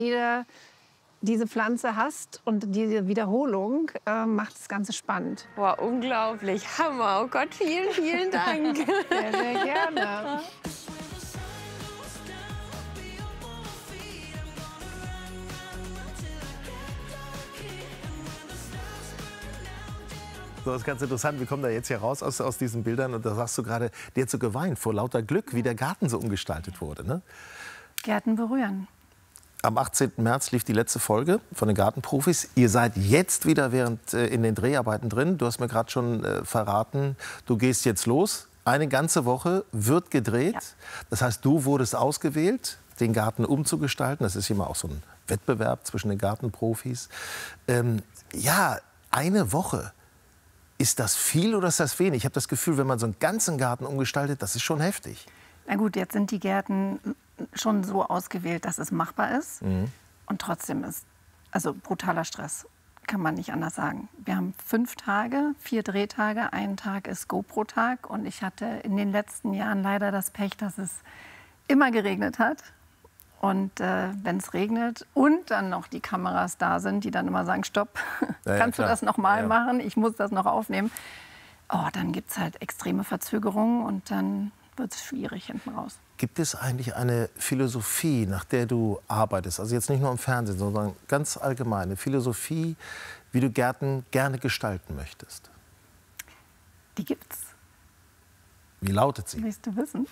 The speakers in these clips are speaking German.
jeder diese Pflanze hast und diese Wiederholung macht das Ganze spannend. Boah, unglaublich. Hammer. Oh Gott, vielen, vielen Dank. Sehr, sehr gerne. So, das ist ganz interessant. Wir kommen da jetzt hier raus aus diesen Bildern und da sagst du gerade, die hat so geweint vor lauter Glück, wie der Garten so umgestaltet wurde. Ne? Gärten berühren. Am 18. März lief die letzte Folge von den Gartenprofis. Ihr seid jetzt wieder in den Dreharbeiten drin. Du hast mir gerade schon verraten, du gehst jetzt los. Eine ganze Woche wird gedreht. Ja. Das heißt, du wurdest ausgewählt, den Garten umzugestalten. Das ist immer auch so ein Wettbewerb zwischen den Gartenprofis. Ja, eine Woche. Ist das viel oder ist das wenig? Ich habe das Gefühl, wenn man so einen ganzen Garten umgestaltet, das ist schon heftig. Na gut, jetzt sind die Gärten schon so ausgewählt, dass es machbar ist. Mhm. Und trotzdem ist, also brutaler Stress, kann man nicht anders sagen. Wir haben 5 Tage, 4 Drehtage, ein Tag ist GoPro-Tag. Und ich hatte in den letzten Jahren leider das Pech, dass es immer geregnet hat. Und wenn es regnet und dann noch die Kameras da sind, die dann immer sagen, stopp, ja, kannst du das noch mal machen, ich muss das noch aufnehmen. Oh, dann gibt es halt extreme Verzögerungen und dann wird es schwierig hinten raus. Gibt es eigentlich eine Philosophie, nach der du arbeitest? Also jetzt nicht nur im Fernsehen, sondern ganz allgemein. Eine Philosophie, wie du Gärten gerne gestalten möchtest? Die gibt's. Wie lautet sie? Willst du wissen?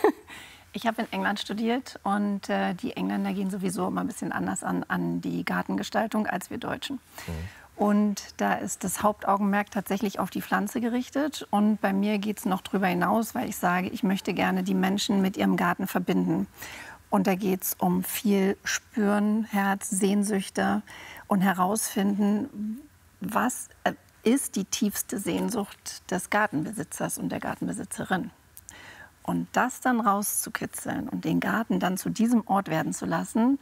Ich habe in England studiert und die Engländer gehen sowieso immer ein bisschen anders an die Gartengestaltung als wir Deutschen. Mhm. Und da ist das Hauptaugenmerk tatsächlich auf die Pflanze gerichtet. Und bei mir geht es noch darüber hinaus, weil ich sage, ich möchte gerne die Menschen mit ihrem Garten verbinden. Und da geht es um viel Spüren, Herz, Sehnsüchte und herausfinden, was ist die tiefste Sehnsucht des Gartenbesitzers und der Gartenbesitzerin. Und das dann rauszukitzeln und den Garten dann zu diesem Ort werden zu lassen,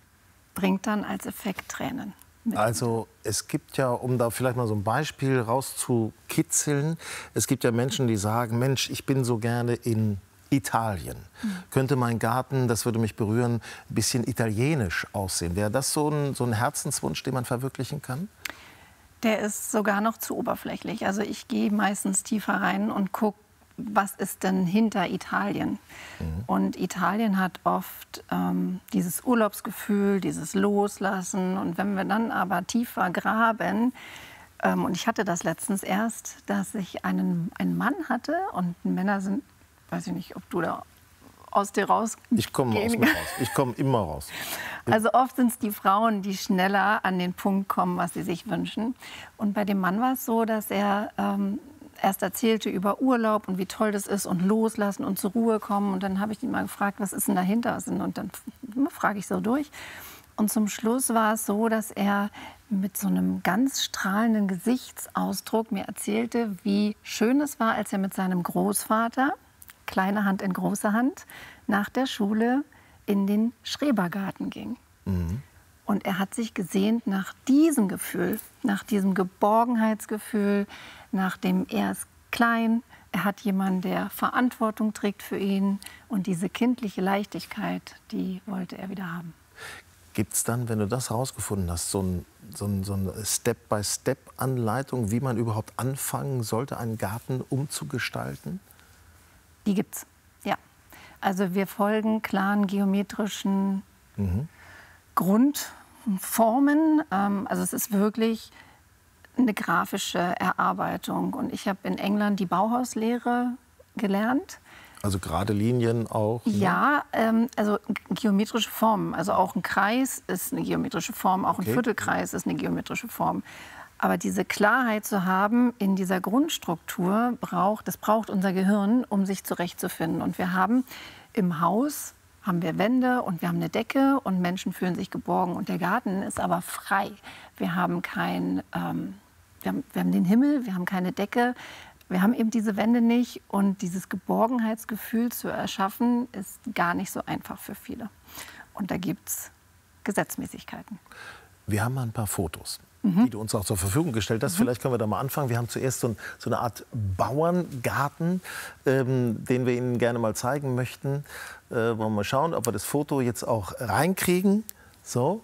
bringt dann als Effekt Tränen. Also es gibt ja, um da vielleicht mal so ein Beispiel rauszukitzeln, es gibt ja Menschen, die sagen, Mensch, ich bin so gerne in Italien. Mhm. Könnte mein Garten, das würde mich berühren, ein bisschen italienisch aussehen? Wäre das so ein Herzenswunsch, den man verwirklichen kann? Der ist sogar noch zu oberflächlich. Also ich gehe meistens tiefer rein und gucke, was ist denn hinter Italien? Mhm. Und Italien hat oft dieses Urlaubsgefühl, dieses Loslassen. Und wenn wir dann aber tiefer graben, und ich hatte das letztens erst, dass ich einen Mann hatte und Männer sind, weiß ich nicht, ob du da aus dir raus. Ich komme aus mir raus. Ich komme immer raus. Also oft sind es die Frauen, die schneller an den Punkt kommen, was sie sich wünschen. Und bei dem Mann war es so, dass er erst erzählte über Urlaub und wie toll das ist und loslassen und zur Ruhe kommen. Und dann habe ich ihn mal gefragt, was ist denn dahinter? Und dann frage ich so durch. Und zum Schluss war es so, dass er mit so einem ganz strahlenden Gesichtsausdruck mir erzählte, wie schön es war, als er mit seinem Großvater, kleine Hand in große Hand, nach der Schule in den Schrebergarten ging. Mhm. Und er hat sich gesehnt nach diesem Gefühl, nach diesem Geborgenheitsgefühl, nach dem er ist klein, er hat jemanden, der Verantwortung trägt für ihn. Und diese kindliche Leichtigkeit, die wollte er wieder haben. Gibt es dann, wenn du das herausgefunden hast, so eine Step-by-Step-Anleitung, wie man überhaupt anfangen sollte, einen Garten umzugestalten? Die gibt's, ja. Also wir folgen klaren geometrischen Grundformen. Also es ist wirklich eine grafische Erarbeitung. Und ich habe in England die Bauhauslehre gelernt. Also gerade Linien auch? Ne? Ja, also geometrische Formen. Also auch ein Kreis ist eine geometrische Form, auch ein Viertelkreis ist eine geometrische Form. Aber diese Klarheit zu haben in dieser Grundstruktur, das braucht unser Gehirn, um sich zurechtzufinden. Und wir haben im Haus Wände und wir haben eine Decke und Menschen fühlen sich geborgen. Und der Garten ist aber frei. Wir haben wir haben den Himmel, wir haben keine Decke. Wir haben eben diese Wände nicht. Und dieses Geborgenheitsgefühl zu erschaffen, ist gar nicht so einfach für viele. Und da gibt es Gesetzmäßigkeiten. Wir haben mal ein paar Fotos, die du uns auch zur Verfügung gestellt hast. Vielleicht können wir da mal anfangen. Wir haben zuerst so eine Art Bauerngarten, den wir Ihnen gerne mal zeigen möchten. Wollen wir mal schauen, ob wir das Foto jetzt auch reinkriegen. So,